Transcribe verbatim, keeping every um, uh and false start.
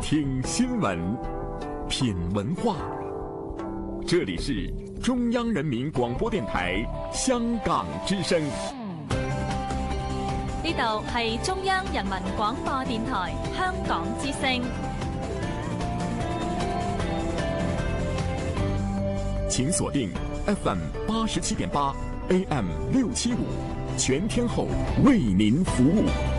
听新闻，品文化。这里是中央人民广播电台香港之聲。 呢度係中央人民廣播電台香港之聲。 請鎖定 F M 八十七點八 A M 六七五，全天候為您服務。